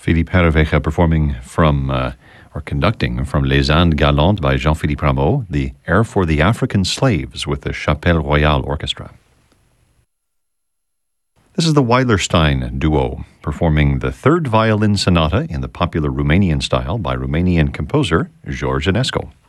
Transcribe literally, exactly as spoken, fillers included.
Philippe Herreweghe performing from, uh, or conducting from Les Andes Galantes by Jean-Philippe Rameau, the Air for the African Slaves with the Chapelle Royale Orchestra. This is the Weilerstein Duo, performing the third violin sonata in the popular Romanian style by Romanian composer George Enescu.